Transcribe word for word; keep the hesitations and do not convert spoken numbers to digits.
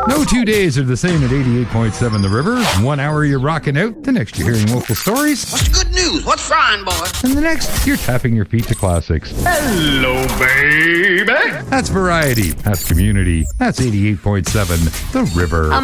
No two days are the same at eighty-eight point seven The River. One hour you're rocking out, the next you're hearing local stories. What's the good news? What's frying, boy? And the next, you're tapping your feet to classics. Hello, baby. That's variety. That's community. That's eighty-eight point seven The River.